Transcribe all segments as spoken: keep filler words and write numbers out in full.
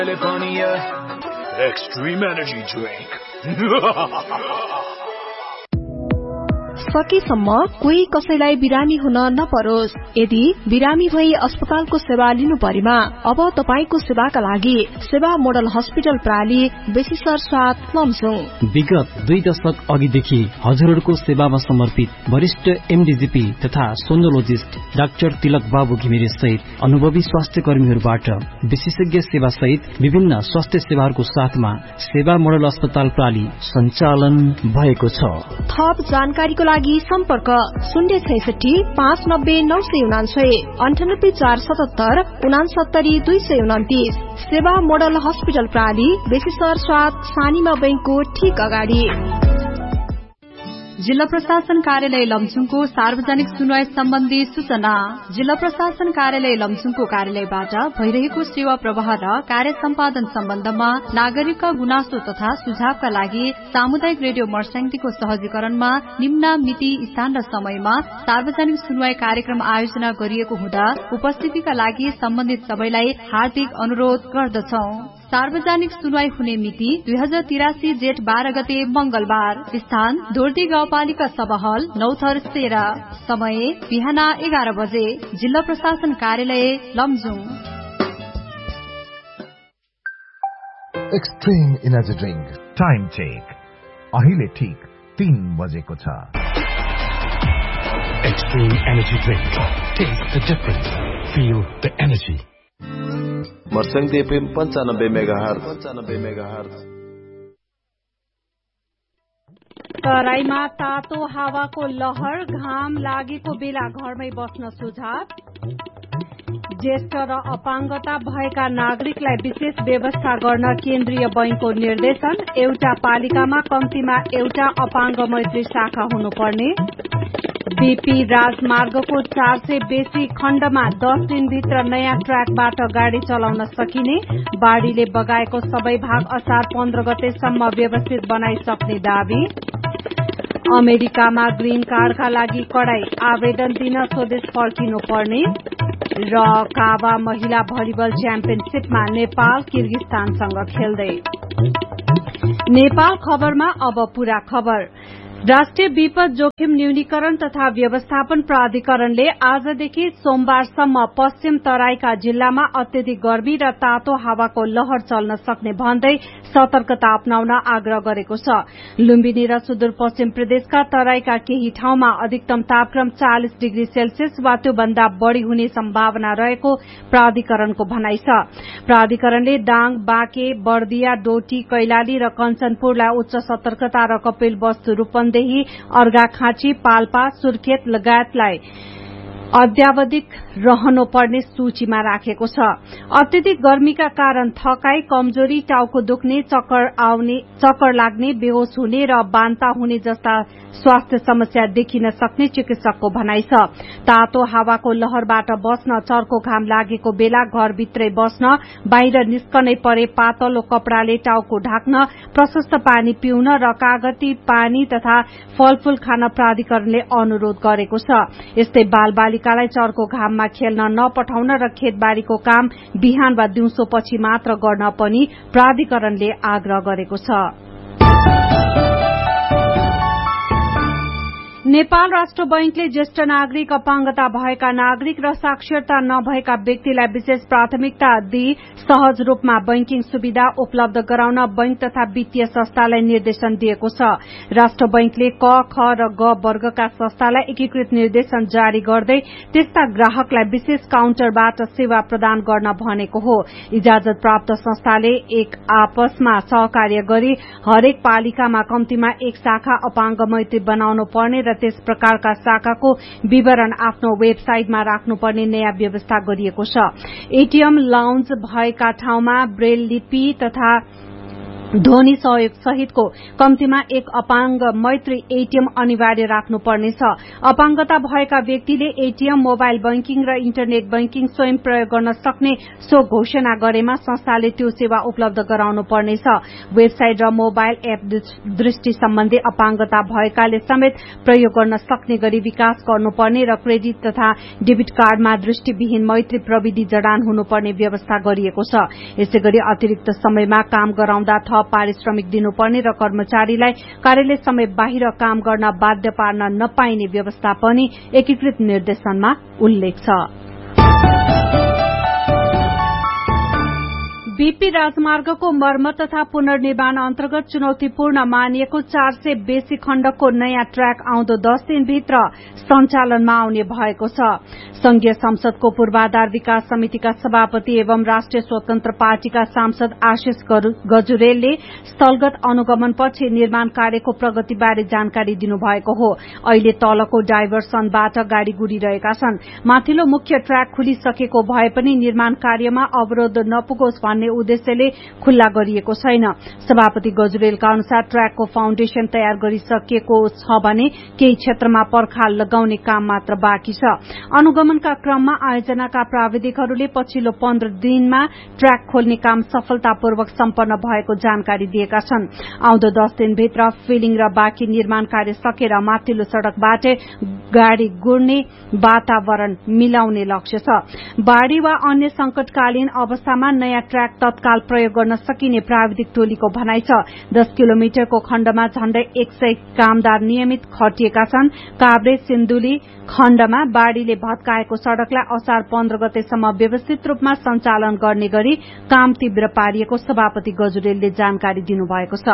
Extreme Energy Drink. सकेसम्म कोही कसैलाई बिरामी हुन नपरोस्। यदि बिरामी भई अस्पतालको सेवा लिनु परेमा अब तपाईको सेवाका लागि सेवा मोडल हस्पिटल प्राली बेसिसर साथ लमजुङ। विगत दुई दशक अघिदेखि हजुरहरूको सेवामा समर्पित वरिष्ठ एमडीजीपी तथा सोनोलोजिस्ट डाक्टर तिलक बाबु घिमिरे सहित अनुभवी स्वास्थ्य कर्मीहरूबाट विशेषज्ञ सेवा सहित विभिन्न स्वास्थ्य सेवाहरूको साथमा सेवा मोडल अस्पताल प्राली सञ्चालन भएको छ। थप जानकारीको लागि सम्पर्क शून्य छैसठी पाँच नब्बे नौ सय उनान्सय अन्ठानब्बे चार सतहत्तर उनासत्तरी दुई सय उन्तिस। सेवा मोडल हस्पिटल प्राली बेसिसर साथ सानिमा बैंकको ठीक अगाडि। जिल्ला प्रशासन कार्यालय लमजुङको सार्वजनिक सुनवाई सम्बन्धी सूचना। जिल्ला प्रशासन कार्यालय लमजुङको कार्यालयबाट भइरहेको सेवा प्रवाह र कार्य सम्पादन सम्बन्धमा नागरिकका गुनासो तथा सुझावका लागि सामुदायिक रेडियो मर्स्याङदीको सहजीकरणमा निम्न मिति स्थान र समयमा सार्वजनिक सुनवाई कार्यक्रम आयोजना गरिएको हुँदा उपस्थितिका लागि सम्बन्धित सबैलाई हार्दिक अनुरोध गर्दछौ। सार्वजनिक सुनवाई हुने मिति दुई हजार तिरासी जेठ बाह्र गते मंगलबार। स्थान दोर्दी गाउँपालिका सभा हल नौथर सेरा। समय बिहान एघार बजे। जिल्ला प्रशासन कार्यालय Lamjung. Extreme energy drink time check अहिले ठिक तीन बजेको छ। Extreme energy drink test the difference feel the energy. Marsyangdi FM पन्चानब्बे मेगाहर्ज पन्चानब्बे मेगाहर्ज। तराईमा तातो हावाको लहर, घाम लागेको बेला घरमै बस्न सुझाव। ज्येष्ठ र अपाङ्गता भएका नागरिकलाई विशेष व्यवस्था गर्न केन्द्रीय बैंकको निर्देशन। एउटा पालिकामा कम्तीमा एउटा अपाङ्ग मैत्री शाखा हुनुपर्ने। बीपी राजमार्गको चार सय बेसी खण्डमा दस दिनभित्र नयाँ ट्र्याकबाट गाड़ी चलाउन सकिने। बाढ़ीले बगाएको सबै भाग असार पन्ध्र गतेसम्म व्यवस्थित बनाइसक्ने दावी। अमेरिकामा ग्रीन कार्डका लागि कडाई, आवेदन दिन स्वदेश फर्किनु पर्ने। र काबा महिला भलिबल च्याम्पियनशीपमा नेपाल किर्गिस्तानसँग खेल्दै। नेपाल खबरमा अब पूरा खबर। राष्ट्रिय विपद जोखिम न्यूनीकरण तथा व्यवस्थापन प्राधिकरणले आजदेखि सोमबारसम्म पश्चिम तराईका जिल्लामा अत्यधिक गर्मी र तातो हावाको लहर चल्न सक्ने भन्दै सतर्कता अपनाउन आग्रह गरेको छ। लुम्बिनी र सुदूरपश्चिम प्रदेशका तराईका केही ठाउँमा अधिकतम तापक्रम चालिस डिग्री सेल्सियस वा त्योभन्दा बढ़ी हुने सम्भावना रहेको प्राधिकरणको भनाइ छ। प्राधिकरणले दाङ, बाँके, बर्दिया, डोटी, कैलाली र कञ्चनपुरलाई उच्च सतर्कता र कपिल वस्तु रूपन्देही, अर्घाखाँची, पाल्पा, सुर्खेत लगायतलाई अत्यावधिक रहनुपर्ने सूचीमा राखेको छ। अत्यधिक गर्मीका कारण थकाई, कमजोरी, टाउको दुख्ने, चक्कर आउने, चक्कर लाग्ने, बेहोस हुने र बान्ता हुने जस्ता स्वास्थ्य समस्या देखिन सक्ने चिकित्सकको भनाइ छ। तातो हावाको लहरबाट बस्न, चर्को घाम लागेको बेला घरभित्रै बस्न, बाहिर निस्कनै परे पातलो कपडाले टाउको ढाक्न, प्रशस्त पानी पिउन र कागती पानी तथा फलफूल खान प्राधिकरणले अनुरोध गरेको छ। यस्तै बालबालिकालाई चर्को घाममा खेल्न नपठाउन र खेतबारीको काम बिहान वा दिउँसो पछि मात्र गर्न पनि प्राधिकरणले आग्रह गरेको छ। नेपाल राष्ट्र बैंकले ज्येष्ठ नागरिक, अपाङ्गता भएका नागरिक र साक्षरता नभएका व्यक्तिलाई विशेष प्राथमिकता दिई सहज रूपमा बैंकिङ सुविधा उपलब्ध गराउन बैंक तथा वित्तीय संस्थालाई निर्देशन दिएको छ। राष्ट्र बैंकले क, ख र ग वर्गका संस्थालाई एकीकृत निर्देशन जारी गर्दै त्यस्ता ग्राहकलाई विशेष काउन्टरबाट सेवा प्रदान गर्न भनेको हो। इजाजत प्राप्त संस्थाले एक आपसमा सहकार्य गरी हरेक पालिकामा कम्तीमा एक शाखा अपाङ्ग मैत्री बनाउनु पर्ने र त्यस प्रकारका शाखाको विवरण आफ्नो वेबसाइटमा राख्नुपर्ने नयाँ व्यवस्था गरिएको छ। एटीएम, लाउन्ज भएका ठाउँमा ब्रेल लिपि तथा ध्वनि सहयोग सहितको कम्तीमा एक अपाङ्ग मैत्री एटीएम अनिवार्य राख्नुपर्नेछ। अपाङ्गता भएका व्यक्तिले एटीएम, मोबाइल बैंकिङ र इन्टरनेट बैंकिङ स्वयं प्रयोग गर्न सक्ने सो घोषणा गरेमा संस्थाले त्यो सेवा उपलब्ध गराउनु पर्नेछ। वेबसाइट र मोबाइल एप दृष्टि सम्बन्धी अपाङ्गता भएकाले समेत प्रयोग गर्न सक्ने गरी विकास गर्नुपर्ने र क्रेडिट तथा डेबिट कार्डमा दृष्टिविहीन मैत्री प्रविधि जडान हुनुपर्ने व्यवस्था गरिएको छ। यसैगरी अतिरिक्त समयमा काम गराउँदा थप पारिश्रमिक दिनुपर्ने र कर्मचारीलाई कार्यालय समय बाहिर काम गर्न बाध्य पार्न नपाइने व्यवस्था पनि एकीकृत निर्देशनमा उल्लेख छ। बीपी राजमार्गको मर्मत तथा पुनर्निर्माण अन्तर्गत चुनौतीपूर्ण मानिएको चार सय बेसी खण्डको नयाँ ट्र्याक आउँदो दस दिनभित्र सञ्चालनमा आउने भएको छ। संघीय संसदको पूर्वाधार विकास समितिका सभापति एवं राष्ट्रिय स्वतन्त्र पार्टीका सांसद आशिष गजुरेलले स्थलगत अनुगमनपछि निर्माण कार्यको प्रगतिबारे जानकारी दिनुभएको हो। अहिले तलको डाइभर्सनबाट गाड़ी गुडिरहेका छन्। माथिल्लो मुख्य ट्र्याक खुलिसकेको भए पनि निर्माण कार्यमा अवरोध नपुगोस् भन्ने उद्देश्यले खुल्ला गरिएको छैन। सभापति गजुरेलका अनुसार ट्र्याकको फाउन्डेशन तयार गरिसकेको छ भने केही क्षेत्रमा पर्खाल लगाउने काम मात्र बाँकी छ। अनुगमनका क्रममा आयोजनाका प्राविधिकहरूले पछिल्लो पन्ध्र दिनमा ट्र्याक खोल्ने काम सफलतापूर्वक सम्पन्न भएको जानकारी दिएका छन्। आउँदो दस दिनभित्र फिलिङ र बाँकी निर्माण कार्य सकेर माथिल्लो सड़कबाट गाड़ी गुड्ने वातावरण मिलाउने लक्ष्य छ। बाढ़ी वा अन्य संकटकालीन अवस्थामा नयाँ ट्र्याक तत्काल प्रयोग गर्न सकिने प्राविधिक टोलीको भनाइ छ। दस किलोमिटरको खण्डमा झण्डै एक सय कामदार नियमित खटिएका छन्। काभ्रे सिन्धुली खण्डमा बाढ़ीले भत्काएको सड़कलाई असार पन्ध्र गतेसम्म व्यवस्थित रूपमा सञ्चालन गर्ने गरी काम तीव्र पारिएको सभापति गजुरेलले जानकारी दिनुभएको छ।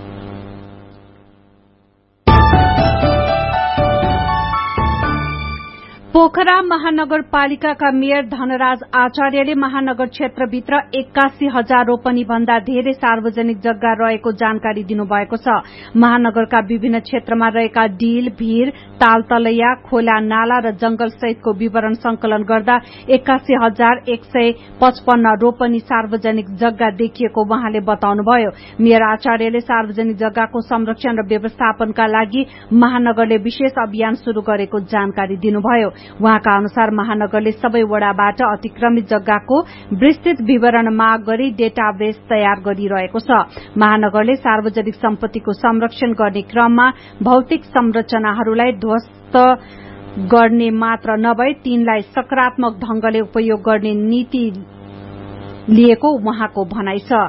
पोखरा महानगरपालिकाका मेयर धनराज आचार्यले महानगर क्षेत्रभित्र एक्कासी हजार रोपनी भन्दा धेरै सार्वजनिक जग्गा रहेको जानकारी दिनुभएको छ। महानगरका विभिन्न क्षेत्रमा रहेका डील, भीर, तालतलैया, खोला, नाला र जंगल सहितको विवरण संकलन गर्दा एक्कासी हजार एक सय पचपन्न रोपनी सार्वजनिक जग्गा देखिएको उहाँले बताउनुभयो। मेयर आचार्यले सार्वजनिक जग्गाको संरक्षण र व्यवस्थापनका लागि महानगरले विशेष अभियान शुरू गरेको जानकारी दिनुभयो। उहाँका अनुसार महानगरले सबै वडाबाट अतिक्रमित जग्गाको विस्तृत विवरण माग गरी डेटाबेस तयार गरिरहेको छ। महानगरले सार्वजनिक सम्पत्तिको संरक्षण गर्ने क्रममा भौतिक संरचनाहरूलाई ध्वस्त गर्ने मात्र नभई तिनलाई सकारात्मक ढंगले उपयोग गर्ने नीति लिएको उहाँको भनाइ छ।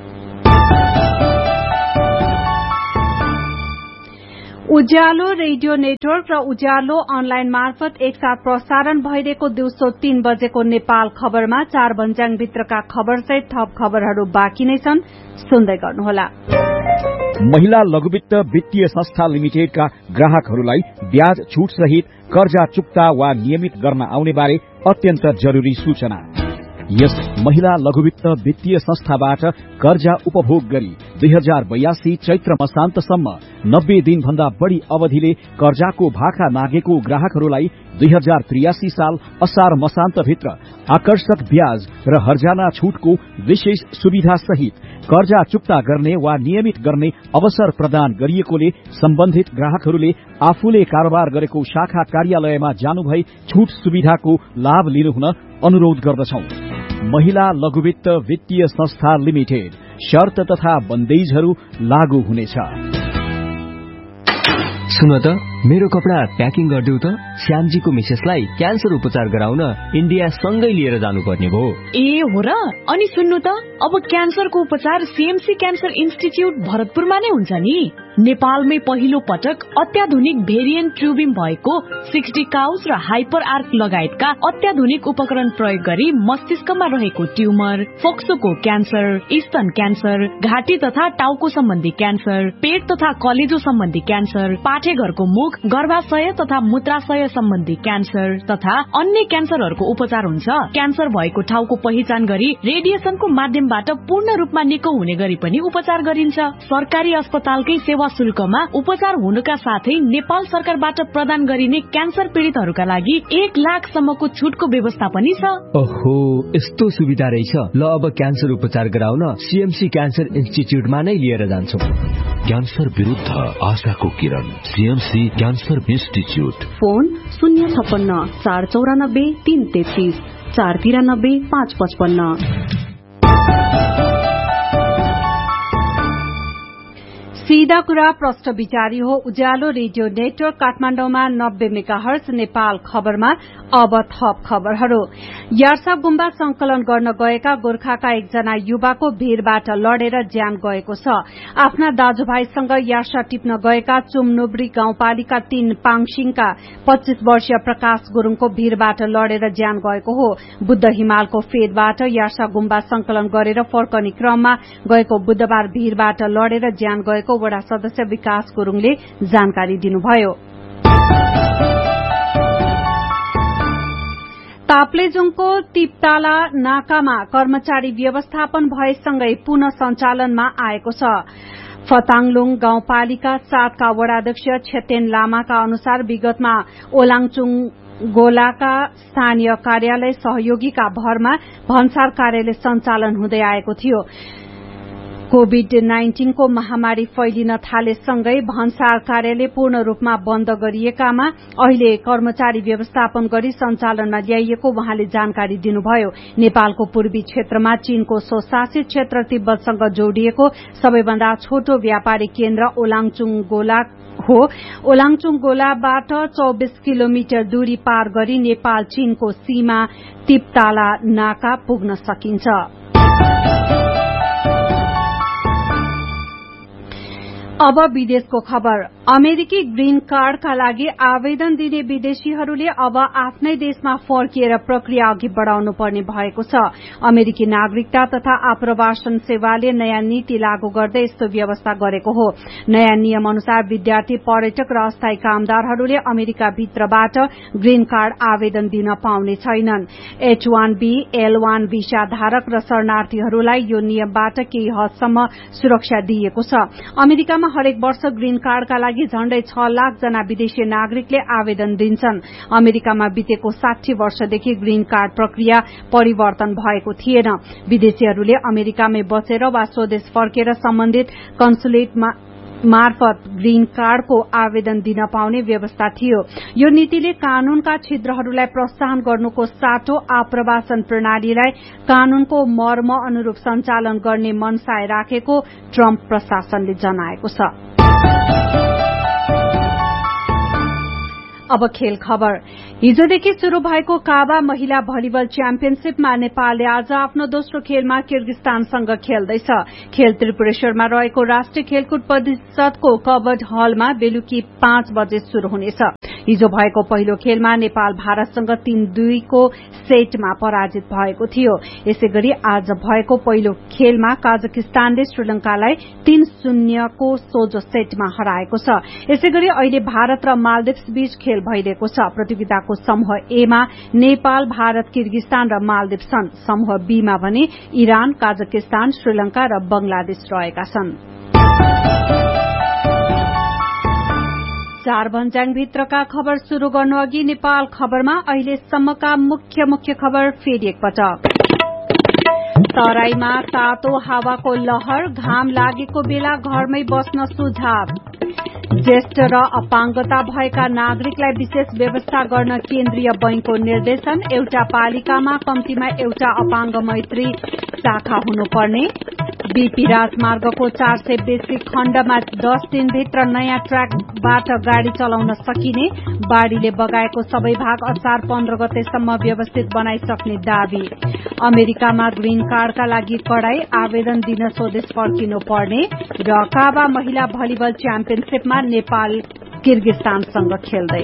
उज्यालो रेडियो नेटवर्क र उज्यालो अनलाइन मार्फत एकसाथ प्रसारण भइरहेको दिउँसो तीन बजेको नेपाल खबरमा चार भन्ज्याङ भित्रका खबर सहित थप खबरहरू बाँकी नै छन्। सुन्दै गर्नुहोला। महिला लघुवित्त वित्तीय संस्था लिमिटेडका ग्राहकहरूलाई ब्याज छूट सहित कर्जा चुक्ता वा नियमित गर्न आउने बारे अत्यन्त जरूरी सूचना। यस महिला लघुवित्त वित्तीय संस्थाबाट कर्जा उपभोग गरी दुई हजार बयासी चैत्र मसान्तसम्म नब्बे दिन भन्दा बढ़ी अवधिले कर्जाको भाका मागेको ग्राहकहरूलाई दुई हजार त्रियासी साल असार मसान्तभित्र आकर्षक ब्याज र हर्जाना छूटको विशेष सुविधा सहित कर्जा चुक्ता गर्ने वा नियमित गर्ने अवसर प्रदान गरिएकोले सम्बन्धित ग्राहकहरूले आफूले कारोबार गरेको शाखा कार्यालयमा जानुभई छूट सुविधाको लाभ लिनुहुन अनुरोध गर्दछौं। महिला लघुवित्त वित्तीय संस्था लिमिटेड। शर्त तथा बन्देजहरू लागू हुनेछ। सुन त मेरो कपडा प्याकिङ गरिदेऊ त। श्यामजीको मिसेसलाई क्यान्सर उपचार गराउन इन्डिया सँगै लिएर जानुपर्ने भयो। ए हो र? अनि सुन्नु त, अब क्यान्सरको उपचार सीएमसी क्यान्सर इन्स्टिच्युट भरतपुरमा नै हुन्छ नि। नेपालमै पहिलो पटक अत्याधुनिक भेरिएन्ट ट्युबिङ भएको सिक्सटी काउस र हाइपर आर्क लगायतका अत्याधुनिक उपकरण प्रयोग गरी मस्तिष्कमा रहेको ट्युमर, फोक्सोको क्यान्सर, स्तन क्यान्सर, घाँटी तथा टाउको सम्बन्धी क्यान्सर, पेट तथा कलेजो सम्बन्धी क्यान्सर, पाठेघरको मुख रोग, गर्भाशय तथा मूत्राशय सम्बन्धी क्यान्सर तथा अन्य क्यान्सरहरूको उपचार हुन्छ। क्यान्सर भएको ठाउँको पहिचान गरी रेडिएसनको माध्यमबाट पूर्ण रूपमा निको हुने गरी पनि उपचार गरिन्छ। सरकारी अस्पतालकै सेवा शुल्कमा उपचार हुनुका साथै नेपाल सरकारबाट प्रदान गरिने क्यान्सर पीडितहरूका लागि एक लाख सम्मको छुटको व्यवस्था पनि छ। ओहो, यस्तो सुविधा रहेछ। ल अब क्यान्सर उपचार गराउन सीएमसी क्यान्सर इन्स्टिच्युटमा नै लिएर जान्छौँ। क्यान्सर विरुद्ध आशाको किरण, सीएमसी क्यान्सर इन्स्टिच्युट। फोन शून्य छप्पन्न चार चौरानब्बे तीन तेत्तीस चार तिरानब्बे पाँच पचपन्न। सीधा कुरा प्रश्न विचारी हो। उज्यालो रेडियो नेटवर्क काठमाडौँमा नब्बे मेगाहर्ज, नेपाल खबरमा अब थप खबरहरू। यार्सा गुम्बा संकलन गर्न गएका गोर्खाका एकजना युवाको भीड़बाट लडेर ज्यान गएको छ। आफ्ना दाजुभाइसँग यार्सा टिप्न गएका चुमनुब्री गाउँपालिका तीन पाङसिङका पच्चीस वर्षीय प्रकाश गुरूङको भीड़बाट लडेर ज्यान गएको हो। बुद्ध हिमालको फेदबाट यार्सा गुम्बा संकलन गरेर फर्कने क्रममा गएको बुधबार भीड़बाट लडेर ज्यान गएको वडा सदस्य विकास गुरूङले जानकारी दिनुभयो। ताप्लेजुङको तिपताला नाकामा कर्मचारी व्यवस्थापन भएसँगै पुनः सञ्चालनमा आएको छ। फताङलुङ गाउँपालिका सातका वडाध्यक्ष छेतेन लामाका अनुसार विगतमा ओलाङचुङ गोलाका स्थानीय कार्यालय सहयोगीका भरमा भन्सार कार्यालय सञ्चालन हुँदै आएको थियो। कोविड नाइन्टीन को महामारी फैलिन थालेसँगै भन्सार कार्यालय पूर्ण रूपमा बन्द गरिएकामा अहिले कर्मचारी व्यवस्थापन गरी सञ्चालनमा ल्याइएको उहाँले जानकारी दिनुभयो। नेपालको पूर्वी क्षेत्रमा चीनको स्वशासित क्षेत्र तिब्बतसँग जोडिएको सबैभन्दा छोटो व्यापारिक केन्द्र ओलाङचुङ गोला हो। ओलाङचुङ गोलाबाट चौबिस किलोमिटर दूरी पार गरी नेपाल चीनको सीमा तिपताला नाका पुग्न सकिन्छ। अब विदेशको खबर। अमेरिकी ग्रीन कार्डका लागि आवेदन दिने विदेशीहरूले अब आफ्नै देशमा फर्किएर प्रक्रिया अघि बढ़ाउनु पर्ने भएको छ। अमेरिकी नागरिकता तथा आप्रवासन सेवाले नयाँ नीति लागू गर्दै यस्तो व्यवस्था गरेको हो। नयाँ नियम अनुसार विद्यार्थी, पर्यटक र अस्थायी कामदारहरूले अमेरिका भित्रबाट ग्रीन कार्ड आवेदन दिन पाउने छैनन्। H want be, L one visa धारक र शरणार्थीहरूलाई यो नियमबाट केही हदसम्म सुरक्षा दिइएको छ। अमेरिकामा हरेक वर्ष ग्रीन कार्डका लागि झण्डै छ लाख जना विदेशी नागरिकले आवेदन दिन्छन्। अमेरिकामा बितेको साठी वर्षदेखि ग्रीन कार्ड प्रक्रिया परिवर्तन भएको थिएन। विदेशीहरूले अमेरिकामै बसेर वा स्वदेश फर्केर सम्बन्धित कन्सुलेट मार्फत ग्रीन कार्डको आवेदन दिन पाउने व्यवस्था थियो। यो नीतिले कानूनका छिद्रहरूलाई प्रोत्साहन गर्नुको साटो आप्रवासन प्रणालीलाई कानूनको मर्म अनुरूप सञ्चालन गर्ने मनसाय राखेको ट्रम्प प्रशासनले जनाएको छ। अब खेल खबर। हिजोदेखि शुरू भएको काबा महिला भलिबल च्याम्पियनशीपमा नेपालले आज आफ्नो दोस्रो खेलमा किर्गिस्तानसँग खेल्दैछ। खेल त्रिपुरेश्वरमा रहेको राष्ट्रिय खेलकुद परिषदको कबर्ड हलमा बेलुकी पाँच बजे शुरू हुनेछ। हिजो भएको पहिलो खेलमा नेपाल भारतसँग तीन दुईको सेटमा पराजित भएको थियो। यसैगरी आज भएको पहिलो खेलमा काजाकिस्तानले श्रीलंकालाई तीन शून्यको सोझो सेटमा हराएको छ। यसैगरी अहिले भारत र मालदिप्स बीच खेल भइरहेको छ। प्रतियोगिताको समूह ए मा नेपाल, भारत, किर्गिस्तान र मालदिप्स छन्। समूह बी मा भने इरान, काजाकिस्तान, श्रीलंका र बंगलादेश रहेका छन्। चार भन्ज्याङ भित्रका खबर शुरू गर्नु अघि नेपाल खबरमा अहिलेसम्मका मुख्य मुख्य खबर फेरि एकपटक। तराईमा तातो हावाको लहर, घाम लागेको बेला घरमै बस्न सुझाव। ज्येष्ठ र अपाङ्गता भएका नागरिकलाई विशेष व्यवस्था गर्न केन्द्रीय बैंकको निर्देशन। एउटा पालिकामा कम्तीमा एउटा अपाङ्ग मैत्री शाखा हुनुपर्ने। बीपी राजमार्गको चार सय बेसी खण्डमा दस दिनभित्र नयाँ ट्र्याकबाट गाड़ी चलाउन सकिने। बाढ़ीले बगाएको सबै भाग असार पन्ध्र गतेसम्म व्यवस्थित बनाइसक्ने दावी। अमेरिकामा ग्रीन कार्डका लागि कडाई, आवेदन दिन स्वदेश फर्किनु पर्ने। र काबा महिला भलिबल च्याम्पियनशीपमा नेपाल किर्गिस्तानसँग खेल्दै।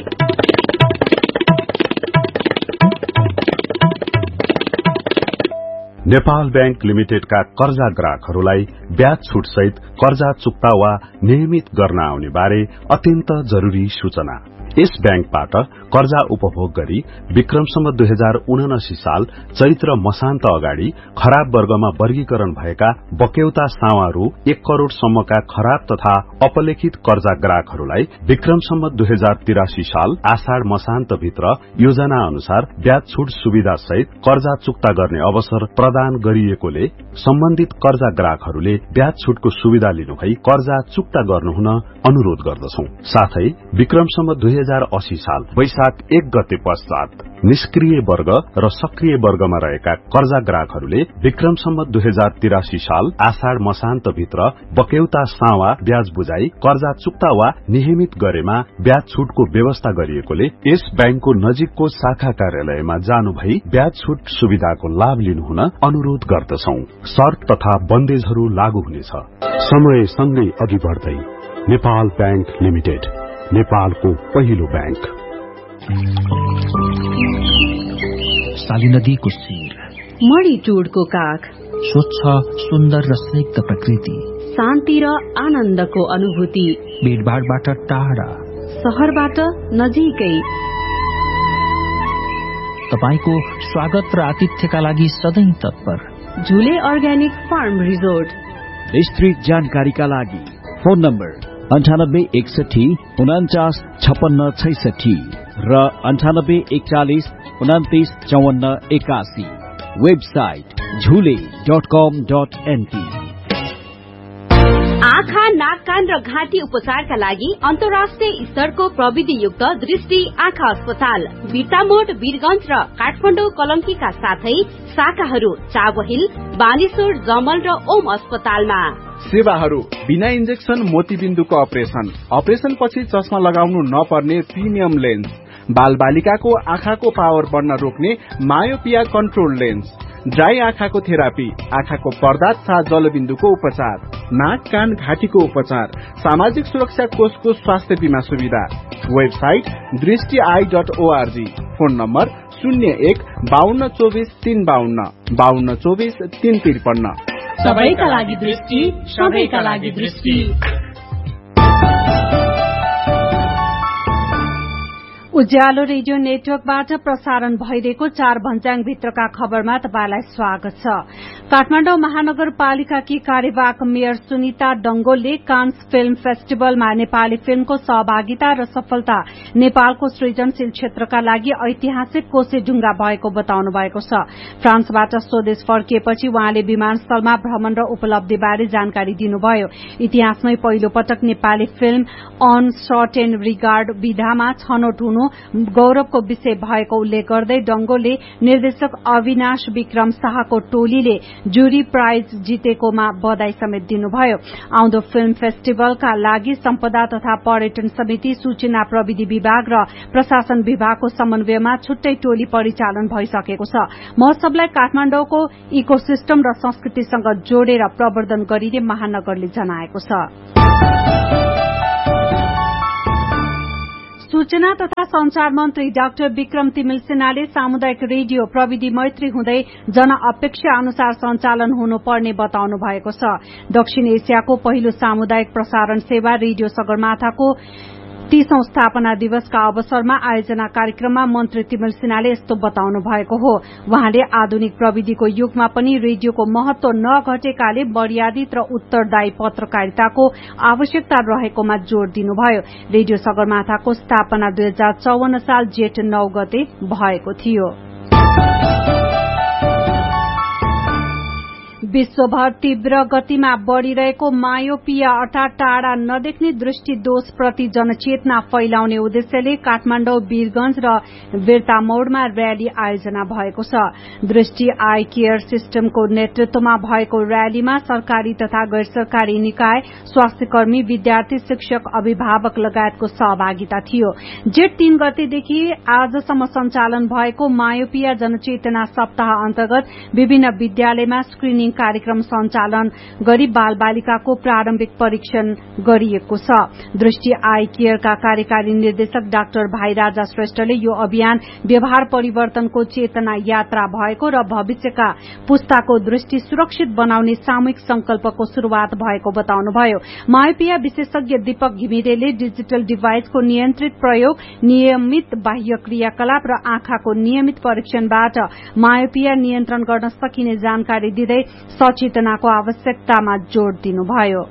नेपाल बैंक लिमिटेडका कर्जा ग्राहकहरूलाई ब्याज छुट सहित कर्जा चुक्ता वा नियमित गर्न आउने बारे अत्यन्त जरूरी सूचना। यस बैंकबाट कर्जा उपभोग गरी विक्रम सम्वत दुई हजार उनासी साल चैत्र मसान्त अगाडि खराब वर्गमा वर्गीकरण भएका बक्यौता सावा रु एक करोड़ सम्मका खराब तथा अपलेखित कर्जा ग्राहकहरूलाई विक्रम सम्वत दुई हजार तिरासी साल आषाढ़ मसान्त भित्र योजना अनुसार ब्याज छुट सुविधा सहित कर्जा चुक्ता गर्ने अवसर प्रदान गरिएकोले सम्बन्धित कर्जा ग्राहकहरूले ब्याज छुटको सुविधा लिनुभई कर्जा चुक्ता गर्नुहुन अनुरोध गर्दछौं। साथै विक्रम सम्वत दुई हजार अस्सी साल वैशाख एक गते पश्चात निष्क्रिय वर्ग र सक्रिय वर्गमा रहेका कर्जा ग्राहकहरूले विक्रम सम्वत दुई हजार तिरासी साल आषाढ़ मसान्त भित्र बक्यौता सावा ब्याज बुझाई कर्जा चुक्ता वा नियमित गरेमा ब्याज छुटको व्यवस्था गरिएकोले यस बैंकको नजिकको शाखा कार्यालयमा जानु भई ब्याज छुट सुविधाको लाभ लिनुहुन अनुरोध गर्दछौं। शर्त तथा बन्देजहरू लागू हुनेछ। समय सँगै अघि बढ्दै नेपाल बैंक लिमिटेड, नेपालको पहिलो बैंक। साली नदीको शिर, मणिचूडको काख, स्वच्छ सुन्दर र स्निग्ध प्रकृति, शान्ति र आनन्दको अनुभूति, भीड़भाड़बाट टाढा, शहरबाट नजिकै। तपाईको स्वागत र आतिथ्यका लागि सधैं तत्पर झुले अर्ग्यानिक फार्म रिजोर्ट। विस्तृत जानकारीका लागि फोन नम्बर अन्ठानब्बे एकसठी उनाचास छपन्न छैसठी र अन्ठानब्बे एकचालिस उनातिस चौवन्न एकासी। वेबसाइट झुले डट कम डट एनपी। आँखा, नाक, कान र घाँटी उपचारका लागि अन्तर्राष्ट्रिय स्तरको प्रविधियुक्त दृष्टि आँखा अस्पताल बिर्तामोड, वीरगंज र काठमाडौँ कलंकीका साथै शाखाहरू चाबहिल, बानेश्वर, जमल र ओम अस्पतालमा। सेवाहरू बिना इन्जेक्सन मोतीबिन्दुको अपरेशन, अपरेशन पछि चस्मा लगाउनु नपर्ने प्रिमियम लेन्स, बाल बालिकाको आँखाको पावर बढ्न रोक्ने मायोपिया कन्ट्रोल लेन्स, ड्राई आँखाको थेरापी, आँखाको पर्दा तथा जलबिन्दुको उपचार, नाक, कान, घाँटीको उपचार, सामाजिक सुरक्षा कोषको स्वास्थ्य बीमा सुविधा। वेबसाइट दृष्टि I dot ORG. Phone number शून्य एक बाहन्न चौबिस तीन बाहन्न बाहन्न चौबिस तीन त्रिपन्न। सबैका लागि दृष्टि, सबैका लागि दृष्टि। उज्यालो रेडियो नेटवर्कबाट प्रसारण भइरहेको चार भन्ज्याङ भित्रका खबरमा तपाईलाई स्वागत छ। काठमाडौँ महानगरपालिकाकी कार्यवाहक mayor Sunita डंगोलले Cannes film फेस्टिभलमा Nepali फिल्मको सहभागिता र सफलता नेपालको सृजनशील क्षेत्रका लागि ऐतिहासिक कोसेढुङ्गा भएको बताउनु भएको छ। फ्रान्सबाट स्वदेश फर्किएपछि उहाँले विमानस्थलमा भ्रमण र उपलब्धिबारे जानकारी दिनुभयो। इतिहासमै पहिलो पटक Nepali film on certain regard विधामा छनौट हुनु गौरवको विषय भएको उल्लेख गर्दै डंगोले निर्देशक अविनाश विक्रम शाहको टोलीले जुरी प्राइज जितेकोमा बधाई समेत दिनुभयो। आउँदो फिल्म फेस्टिभलका लागि सम्पदा तथा पर्यटन समिति, सूचना प्रविधि विभाग र प्रशासन विभागको समन्वयमा छुट्टै टोली परिचालन भइसकेको छ। महोत्सवलाई काठमाडौँको इकोसिस्टम र संस्कृतिसँग जोडेर प्रवर्धन गरिने महानगरले जनाएको छ। सूचना तथा संचार मन्त्री डाक्टर विक्रम तिमिल सिन्हाले सामुदायिक रेडियो प्रविधि मैत्री हुँदै जनअपेक्षा अनुसार सञ्चालन हुनुपर्ने बताउनु भएको छ। दक्षिण एसियाको पहिलो सामुदायिक प्रसारण सेवा रेडियो सगरमाथाको तीसौं स्थापना दिवसका अवसरमा आयोजना कार्यक्रममा मन्त्री तिमिल सिन्हाले यस्तो बताउनु भएको हो। उहाँले आधुनिक प्रविधिको युगमा पनि रेडियोको महत्व नघटेकाले मर्यादित र उत्तरदायी पत्रकारिताको आवश्यकता रहेकोमा जोड़ दिनुभयो। रेडियो सगरमाथाको स्थापना दुई हजार चौवन्न साल जेठ नौ गते भएको थियो। विश्वभर तीव्र गतिमा बढ़िरहेको मायोपिया अर्थात टाढा नदेख्ने दृष्टि दोष प्रति जनचेतना फैलाउने उद्देश्यले काठमाडौँ, वीरगंज र बिर्तामोडमा रयाली आयोजना भएको छ। दृष्टि आई केयर सिस्टमको नेतृत्वमा भएको रयालीमा सरकारी तथा गैर सरकारी निकाय, स्वास्थ्य कर्मी, विद्यार्थी, शिक्षक, अभिभावक लगायतको सहभागिता थियो। जेठ तीन गतेदेखि आजसम्म सञ्चालन भएको मायोपिया जनचेतना सप्ताह अन्तर्गत विभिन्न विद्यालयमा स्क्रिनिङ कार्यक्रम सञ्चालन गरी बाल बालिकाको प्रारम्भिक परीक्षण गरिएको छ। दृष्टि आई केयरका कार्यकारी निर्देशक डाक्टर भाइराजा श्रेष्ठले यो अभियान व्यवहार परिवर्तनको चेतना यात्रा भएको र भविष्यका पुस्ताको दृष्टि सुरक्षित बनाउने सामूहिक संकल्पको शुरूआत भएको बताउनुभयो। मायोपिया विशेषज्ञ दीपक घिमिरेले डिजिटल डिभाइसको नियन्त्रित प्रयोग, नियमित बाह्य क्रियाकलाप र आँखाको नियमित परीक्षणबाट मायोपिया नियन्त्रण गर्न सकिने जानकारी दिँदै सचेतनाको आवश्यकतामा जोड़ दिनुभयो।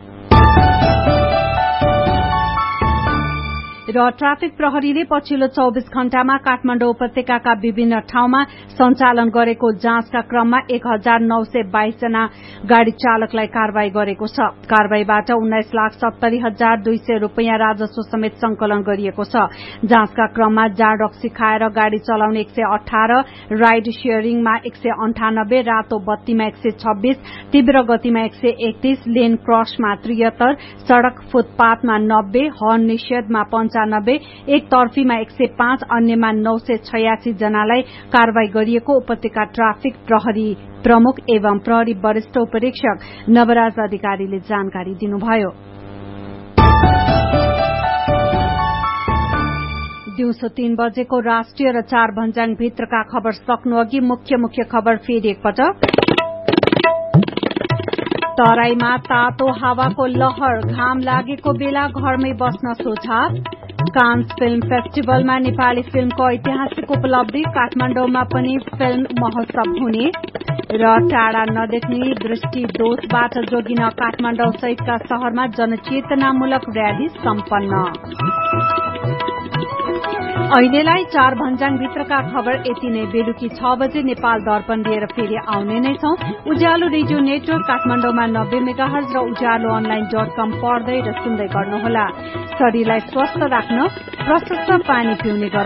र ट्राफिक प्रहरीले पछिल्लो चौबीस घण्टामा काठमाडौँ उपत्यकाका विभिन्न ठाउँमा सञ्चालन गरेको जाँचका क्रममा एक हजार नौ सय बाइस जना गाड़ी चालकलाई कारवाही गरेको छ। कारवाहीबाट उन्नाइस लाख सत्तरी हजार दुई सय रूपियाँ राजस्व समेत संकलन गरिएको छ। जाँचका क्रममा जाँड रक्सी खाएर गाड़ी चलाउने एक सय अठार, राइड शेयरिङमा एक सय अन्ठानब्बे, रातो बत्तीमा एक सय छब्बीस, तीव्र गतिमा एक सय एकतीस, लेन क्रसमा त्रिहत्तर, सड़क फुटपाथमा नब्बे, हर्न निषेधमा पञ्चानब्बे, एक तर्फीमा एक सय पाँच, अन्यमा नौ सय छयासी जनालाई कारवाही गरिएको उपत्यका ट्राफिक प्रहरी प्रमुख एवं प्रहरी वरिष्ठ उपरीक्षक नवराज अधिकारीले जानकारी दिनुभयो। दिउँसो तीन बजेको राष्ट्रिय र चार भन्ज्याङ भित्रका खबर सक्नु अघि मुख्य मुख्य खबर फेरि एकपटक। तराईमा तातो हावाको लहर, घाम लागेको बेला घरमै बस्न सुझाव। कान्स फिल्म फेस्टिभलमा नेपाली फिल्मको ऐतिहासिक उपलब्धि, काठमाडौँमा पनि फिल्म महोत्सव हुने। र टाढा नदेख्ने दृष्टि दोषबाट जोगिन काठमाडौँ सहितका शहरमा जनचेतनामूलक रयाली सम्पन्न। अहिलेलाई चार भन्ज्याङ भित्रका खबर यति नै। बेलुकी छ बजे नेपाल दर्पण लिएर फेरि आउने नै छौं। उज्यालो रेडियो नेटवर्क काठमाडौँमा नब्बे मेगाहर्ज र उज्यालो अनलाइन डट कम पढ्दै र सुन्दै गर्नुहोला। शरीरलाई स्वस्थ राख्न प्रशस्त पानी पिउने